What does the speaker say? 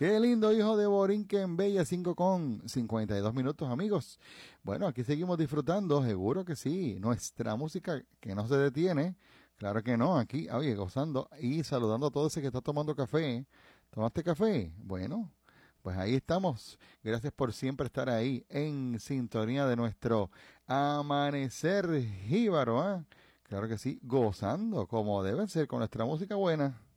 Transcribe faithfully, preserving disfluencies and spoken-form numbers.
Qué lindo, hijo de Borinquen, Bella, cinco con cincuenta y dos minutos, amigos. Bueno, aquí seguimos disfrutando, seguro que sí. Nuestra música que no se detiene. Claro que no, aquí, oye, gozando y saludando a todo ese que está tomando café. ¿Tomaste café? Bueno, pues ahí estamos. Gracias por siempre estar ahí en sintonía de nuestro amanecer jíbaro, ¿ah? Claro que sí, gozando como debe ser con nuestra música buena.